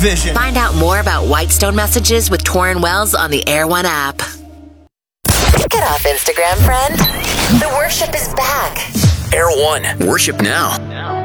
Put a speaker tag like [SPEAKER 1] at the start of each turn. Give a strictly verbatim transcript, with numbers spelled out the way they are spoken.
[SPEAKER 1] Vision.
[SPEAKER 2] Find out more about Whitestone Messages with Torrin Wells on the Air One app.
[SPEAKER 3] Get off Instagram, friend. The worship is back.
[SPEAKER 4] Air One. Worship now.